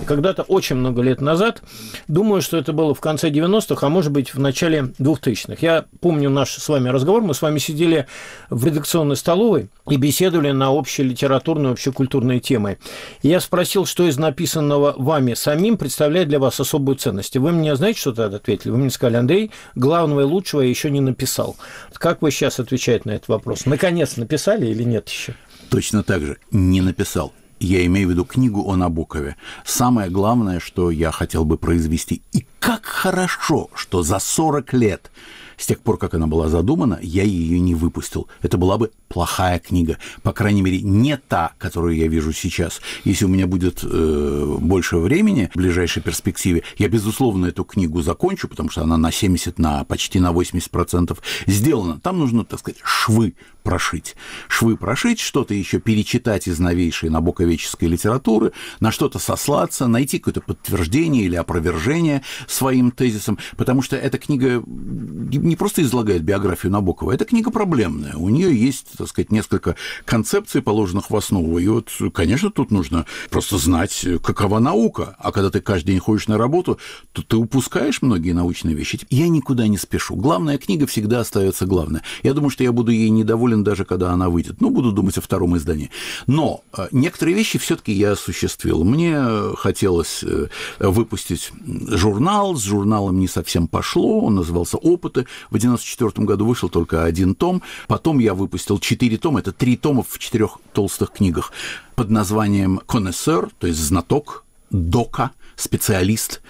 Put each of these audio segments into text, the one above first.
когда-то очень много лет назад, думаю, что это было в конце 90-х, а может быть, в начале 2000-х. Я помню наш с вами разговор, мы с вами сидели в редакционной столовой и беседовали на общелитературные, общекультурные темы. И я спросил, что из написанного вами самим представляет для вас особую ценность. И вы мне, знаете, что тогда ответили? Вы мне сказали: Андрей, главного и лучшего я еще не написал. Как вы сейчас отвечаете на этот вопрос? Наконец написали или нет еще? Точно так же. Не написал. Я имею в виду книгу о Набокове. Самое главное, что я хотел бы произвести. И как хорошо, что за 40 лет, с тех пор, как она была задумана, я ее не выпустил. Это была бы плохая книга. По крайней мере, не та, которую я вижу сейчас. Если у меня будет больше времени в ближайшей перспективе, я, безусловно, эту книгу закончу, потому что она на 70, почти на 80% сделана. Там нужно, так сказать, швы прошить. Швы прошить, что-то еще перечитать из новейшей набоковеческой литературы, на что-то сослаться, найти какое-то подтверждение или опровержение своим тезисам, потому что эта книга не просто излагает биографию Набокова, эта книга проблемная. У нее есть, так сказать, несколько концепций, положенных в основу. И вот, конечно, тут нужно просто знать, какова наука. А когда ты каждый день ходишь на работу, то ты упускаешь многие научные вещи. Я никуда не спешу. Главная книга всегда остается главной. Я думаю, что я буду ей недоволен, даже когда она выйдет. Буду думать о втором издании. Но некоторые вещи все-таки я осуществил. Мне хотелось выпустить журнал. С журналом не совсем пошло. Он назывался «Опыты». В 1994 году вышел только 1 том. Потом я выпустил 4 тома. Это 3 тома в 4 толстых книгах под названием «Конессер», то есть знаток, дока, специалист,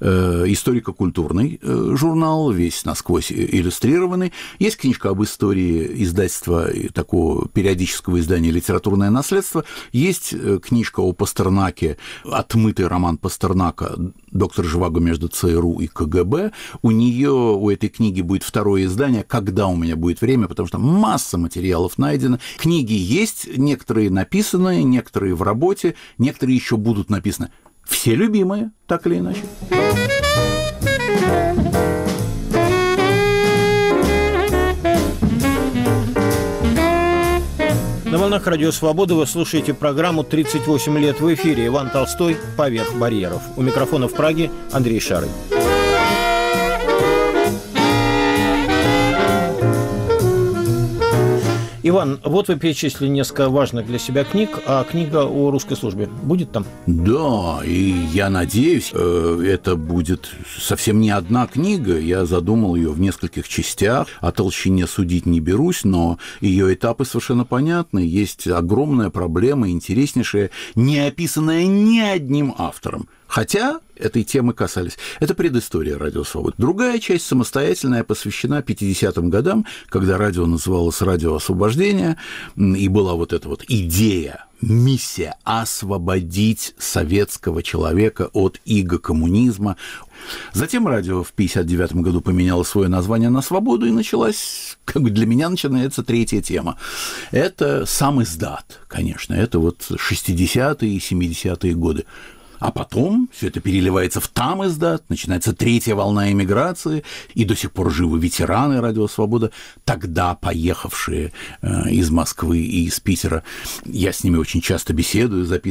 историко-культурный журнал, весь насквозь иллюстрированный. Есть книжка об истории издательства такого периодического издания «Литературное наследство». Есть книжка о Пастернаке, отмытый роман Пастернака «Доктор Живаго между ЦРУ и КГБ». У этой книги будет второе издание, когда у меня будет время, потому что масса материалов найдено. Книги есть, некоторые написаны, некоторые в работе, некоторые еще будут написаны. Все любимые, так или иначе. На волнах Радио Свобода вы слушаете программу «38 лет» в эфире. Иван Толстой «Поверх барьеров». У микрофона в Праге Андрей Шарый. Иван, вот вы перечислили несколько важных для себя книг, а книга о русской службе будет там? Да, и я надеюсь, это будет совсем не одна книга. Я задумал ее в нескольких частях. О толщине судить не берусь, но ее этапы совершенно понятны. Есть огромная проблема, интереснейшая, не описанная ни одним автором. Хотя этой темы касались. Это предыстория «Радио Свобода». Другая часть, самостоятельная, посвящена 50-м годам, когда радио называлось «Радио Освобождения», и была вот эта вот идея, миссия освободить советского человека от ига коммунизма. Затем радио в 1959 году поменяло свое название на «Свободу», и началась, для меня начинается третья тема. Это сам издат, конечно, это вот 60-е и 70-е годы. А потом все это переливается в там издат, начинается третья волна эмиграции, и до сих пор живы ветераны «Радио Свобода», тогда поехавшие из Москвы и из Питера. Я с ними очень часто беседую, записываю